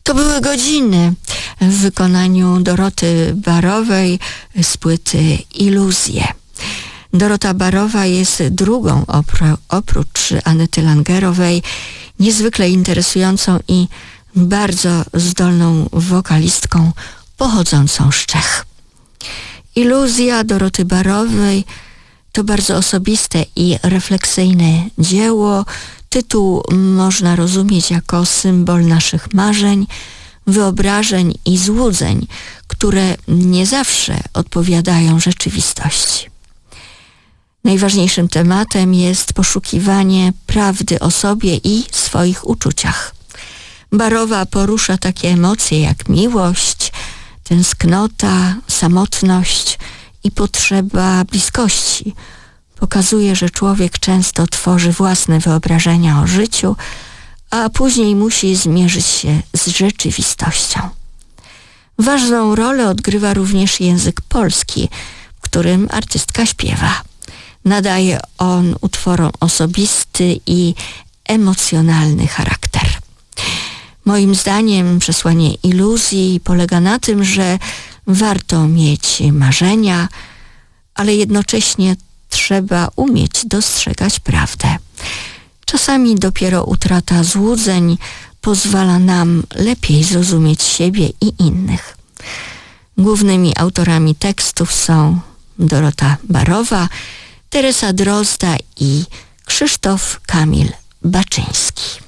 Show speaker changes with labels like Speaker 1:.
Speaker 1: To były godziny w wykonaniu Doroty Barowej z płyty Iluzje. Dorota Barowa jest drugą oprócz Anety Langerowej niezwykle interesującą i bardzo zdolną wokalistką pochodzącą z Czech. Iluzja Doroty Barowej to bardzo osobiste i refleksyjne dzieło. Tytuł można rozumieć jako symbol naszych marzeń, wyobrażeń i złudzeń, które nie zawsze odpowiadają rzeczywistości. Najważniejszym tematem jest poszukiwanie prawdy o sobie i swoich uczuciach. Barowa porusza takie emocje jak miłość, tęsknota, samotność i potrzeba bliskości. Pokazuje, że człowiek często tworzy własne wyobrażenia o życiu, a później musi zmierzyć się z rzeczywistością. Ważną rolę odgrywa również język polski, w którym artystka śpiewa. Nadaje on utworom osobisty i emocjonalny charakter. Moim zdaniem przesłanie Iluzji polega na tym, że warto mieć marzenia, ale jednocześnie trzeba umieć dostrzegać prawdę. Czasami dopiero utrata złudzeń pozwala nam lepiej zrozumieć siebie i innych. Głównymi autorami tekstów są Dorota Barowa, Teresa Drozda i Krzysztof Kamil Baczyński.